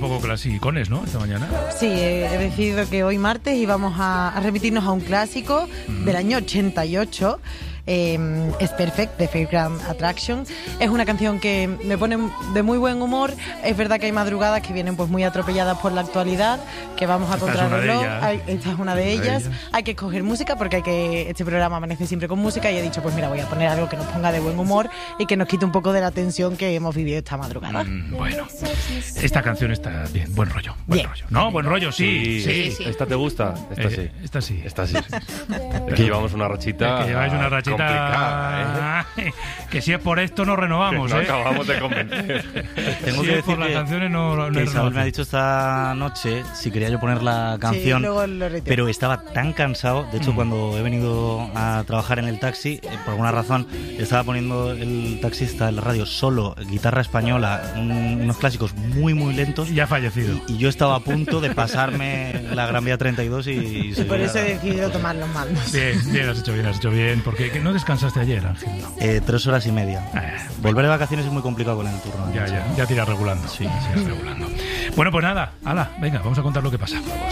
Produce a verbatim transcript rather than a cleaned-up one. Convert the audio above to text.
poco clasicones, ¿no? Esta mañana. Sí, he, he decidido que hoy martes íbamos a, a remitirnos a un clásico mm. del año ochenta y ocho. Eh, es Perfect, de Fairground Attraction. Es una canción que me pone de muy buen humor. Es verdad que hay madrugadas que vienen pues muy atropelladas por la actualidad, que vamos a contrarreloj. Esta es una de ellas. Hay que escoger música porque hay que este programa amanece siempre con música, y he dicho, pues mira, voy a poner algo que nos ponga de buen humor y que nos quite un poco de la tensión que hemos vivido esta madrugada. Mm, bueno, esta canción está bien, buen rollo, buen bien. rollo. No, buen rollo, sí, sí. sí, sí. ¿Esta te gusta? Esta sí. Eh, esta sí. Esta sí. Es que llevamos una rachita. Es que lleváis una rachita complicada, ¿eh? Que si es por esto no renovamos, que no ¿eh? acabamos de convencer. Tengo si que es por las que, canciones no, no que hay Isabel me ha dicho esta noche si quería yo poner la canción, sí, luego lo pero estaba tan cansado. De hecho, mm. cuando he venido a trabajar en el taxi, eh, por alguna razón estaba poniendo el taxista en la radio solo guitarra española, un, unos clásicos muy muy lentos. Y ya ha fallecido. Y, y yo estaba a punto de pasarme la Gran Vía treinta y dos y, y, y por eso he decidido tomar los mandos. Bien, bien, has hecho bien, has hecho bien. Porque no descansaste ayer, Ángel. No. Eh, tres horas y media. Eh, Volver de vacaciones es muy complicado con el turno. Ya, ya, ya te irás regulando. Sí, sí, irás regulando. Bueno, pues nada, ala, venga, vamos a contar lo que pasa. Vamos.